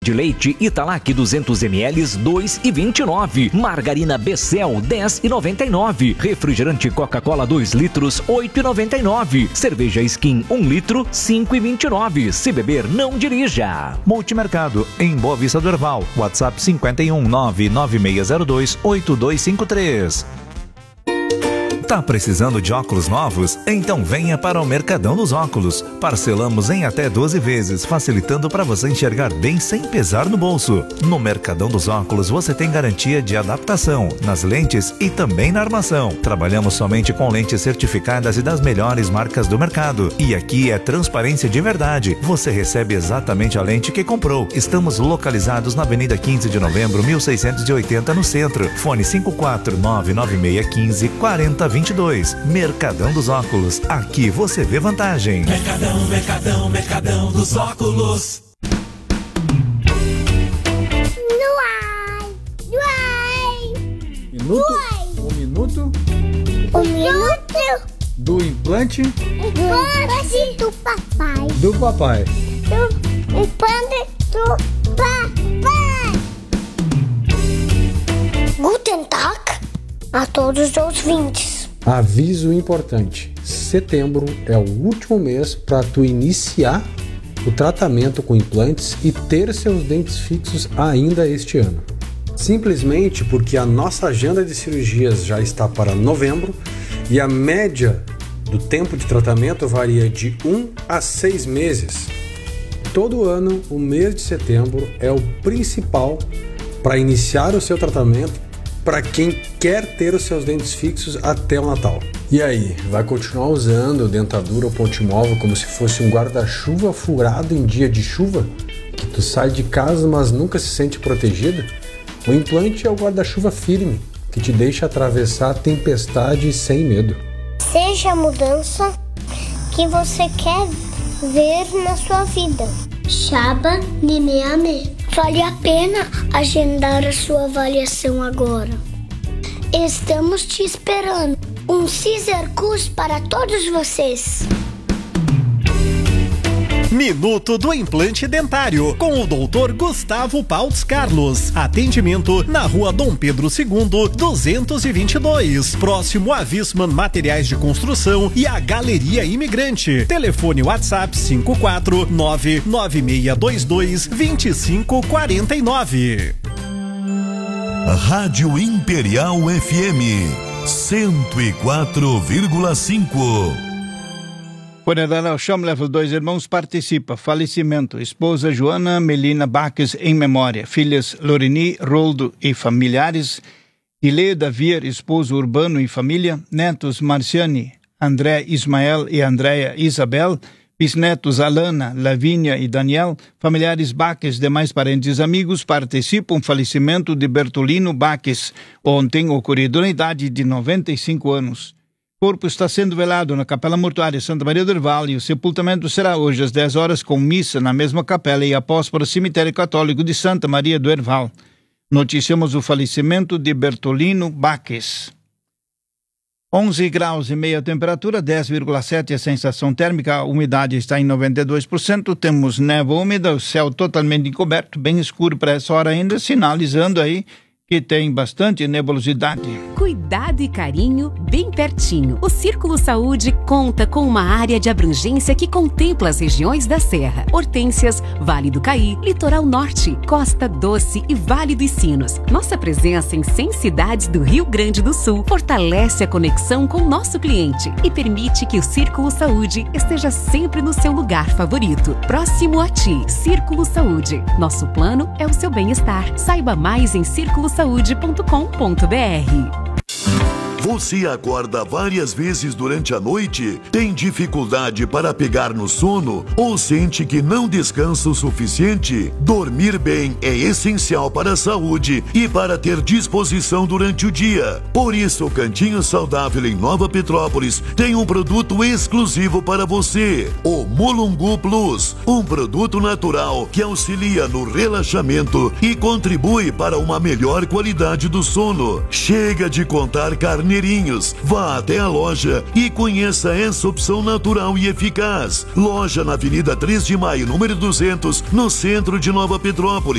de leite Italac 200 ml 2,29. Margarina Becel 10,99. Refrigerante Coca-Cola 2 litros 8,99. Cerveja Skin 1 litro 5,29. Se beber, não dirija. Multimercado, em Boa Vista do Herval. WhatsApp 51 99602 8253. Tá precisando de óculos novos? Então venha para o Mercadão dos Óculos. Parcelamos em até 12 vezes, facilitando para você enxergar bem sem pesar no bolso. No Mercadão dos Óculos você tem garantia de adaptação nas lentes e também na armação. Trabalhamos somente com lentes certificadas e das melhores marcas do mercado. E aqui é transparência de verdade. Você recebe exatamente a lente que comprou. Estamos localizados na Avenida 15 de Novembro, 1680, no centro. Fone 54996154020. Mercadão dos Óculos. Aqui você vê vantagem. Mercadão dos Óculos. Um minuto do implante do papai. Do papai. Do implante do papai. Guten Tag a todos os ouvintes. Aviso importante: setembro é o último mês para tu iniciar o tratamento com implantes e ter seus dentes fixos ainda este ano. Simplesmente porque a nossa agenda de cirurgias já está para novembro e a média do tempo de tratamento varia de 1 a 6 meses. Todo ano, o mês de setembro é o principal para iniciar o seu tratamento para quem quer ter os seus dentes fixos até o Natal. E aí, vai continuar usando dentadura ou ponte móvel como se fosse um guarda-chuva furado em dia de chuva? Que tu sai de casa, mas nunca se sente protegido? O implante é o guarda-chuva firme, que te deixa atravessar a tempestade sem medo. Seja a mudança que você quer ver na sua vida. Shaba Nimeame. Vale a pena agendar a sua avaliação agora. Estamos te esperando. Um Caesar Cus para todos vocês. Minuto do Implante Dentário, com o Dr. Gustavo Pautz Carlos. Atendimento na Rua Dom Pedro II, 222, próximo a Visman Materiais de Construção e a Galeria Imigrante. Telefone WhatsApp 54996222549. Rádio Imperial FM 104,5. Funerária Schomlevel, 2 irmãos, participa. Falecimento: esposa Joana Melina Baques em memória, filhas Loreni, Roldo e familiares, Ileda Vier, esposo Urbano e família, netos Marciane, André Ismael e Andréia Isabel, bisnetos Alana, Lavínia e Daniel, familiares Baques, demais parentes e amigos participam. Falecimento de Bertolino Baques, ontem ocorrido na idade de 95 anos. O corpo está sendo velado na Capela Mortuária Santa Maria do Herval e o sepultamento será hoje às 10 horas com missa na mesma capela e após para o cemitério católico de Santa Maria do Herval. Noticiamos o falecimento de Bertolino Baques. 11 graus e meia temperatura, 10,7 a sensação térmica, a umidade está em 92%, temos névoa úmida, o céu totalmente encoberto, bem escuro para essa hora ainda, sinalizando aí que tem bastante nebulosidade. Cuidado e carinho bem pertinho. O Círculo Saúde conta com uma área de abrangência que contempla as regiões da Serra, Hortênsias, Vale do Caí, Litoral Norte, Costa Doce e Vale dos Sinos. Nossa presença em 100 cidades do Rio Grande do Sul fortalece a conexão com o nosso cliente e permite que o Círculo Saúde esteja sempre no seu lugar favorito. Próximo a ti, Círculo Saúde. Nosso plano é o seu bem-estar. Saiba mais em circulosaude.com.br. Você acorda várias vezes durante a noite? Tem dificuldade para pegar no sono? Ou sente que não descansa o suficiente? Dormir bem é essencial para a saúde e para ter disposição durante o dia. Por isso, o Cantinho Saudável em Nova Petrópolis tem um produto exclusivo para você: o Mulungu Plus, um produto natural que auxilia no relaxamento e contribui para uma melhor qualidade do sono. Chega de contar carneirinhos. Vá até a loja e conheça essa opção natural e eficaz. Loja na Avenida 3 de Maio, número 200, no centro de Nova Petrópolis.